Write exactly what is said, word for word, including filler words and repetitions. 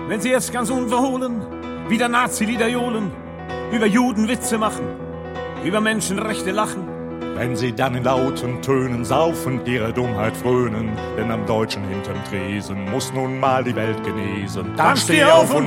Wenn sie jetzt ganz unverhohlen wieder Nazi-Lieder johlen, über Juden Witze machen, über Menschenrechte lachen. Wenn sie dann in lauten Tönen saufend ihre Dummheit frönen, denn am Deutschen hinterm Tresen muss nun mal die Welt genesen. Dann steh auf und